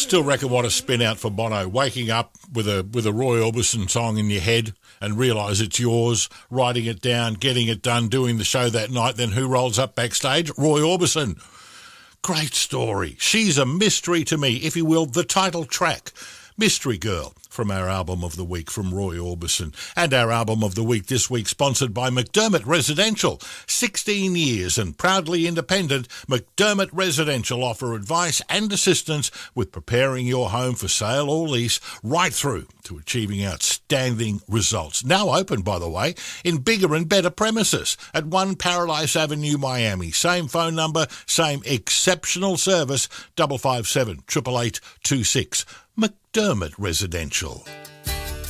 Still reckon what a spin out for Bono, waking up with a Roy Orbison song in your head and realise it's yours, writing it down, getting it done, doing the show that night, then who rolls up backstage? Roy Orbison. Great story. She's a mystery to me, if you will, the title track. Mystery Girl, from our album of the week from Roy Orbison. And our album of the week this week sponsored by McDermott Residential. 16 years and proudly independent, McDermott Residential offer advice and assistance with preparing your home for sale or lease right through to achieving outstanding results. Now open, by the way, in bigger and better premises at 1 Paradise Avenue, Miami. Same phone number, same exceptional service, 557 888 26. McDermott Residential.